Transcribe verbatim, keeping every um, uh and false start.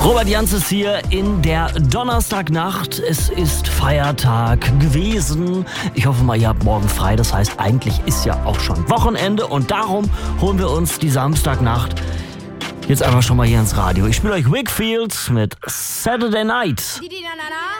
Robert Janz ist hier in der Donnerstagnacht. Es ist Feiertag gewesen. Ich hoffe mal, ihr habt morgen frei. Das heißt, eigentlich ist ja auch schon Wochenende. Und darum holen wir uns die Samstagnacht jetzt einfach schon mal hier ins Radio. Ich spiele euch Wakefield mit Saturday Night.